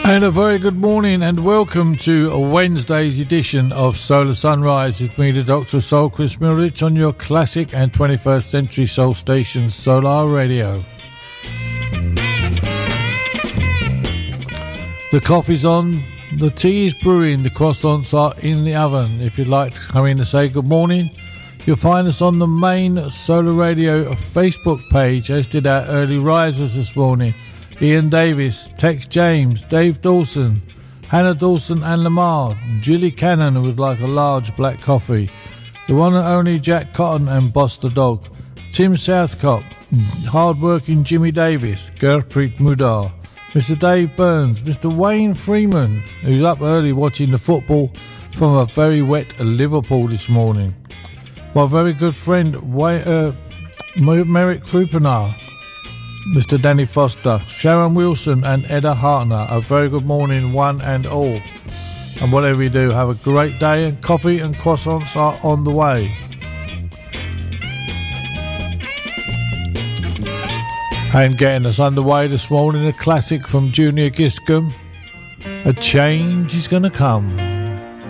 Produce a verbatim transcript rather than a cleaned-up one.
And a very good morning and welcome to a Wednesday's edition of Solar Sunrise with me, the Doctor of Soul, Chris Milrich, on your classic and twenty-first century soul station, Solar Radio. The coffee's on, the tea is brewing, the croissants are in the oven. If you'd like to come in and say good morning, you'll find us on the main Solar Radio Facebook page, as did our early risers this morning. Ian Davis, Tex James, Dave Dawson, Hannah Dawson and Lamar, Julie Cannon, who would like a large black coffee, the one and only Jack Cotton and Boss the Dog, Tim Southcott, hard-working Jimmy Davis, Gurpreet Mudar, Mister Dave Burns, Mister Wayne Freeman, who's up early watching the football from a very wet Liverpool this morning, my very good friend Way- uh, Merrick Krupenar, Mister Danny Foster, Sharon Wilson and Edda Hartner. A very good morning, one and all. And whatever you do, have a great day, and coffee and croissants are on the way. And getting us underway this morning, a classic from Junior Giscombe, A Change Is Gonna Come.